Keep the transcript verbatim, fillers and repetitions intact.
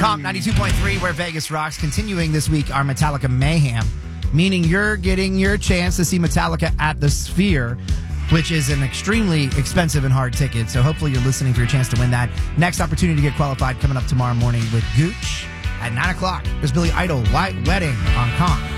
Comp ninety-two point three, where Vegas rocks. Continuing this week, our Metallica Mayhem, meaning you're getting your chance to see Metallica at the Sphere, which is an extremely expensive and hard ticket. So hopefully you're listening for your chance to win that. Next opportunity to get qualified coming up tomorrow morning with Gooch at nine o'clock. There's Billy Idol, White Wedding on Comp.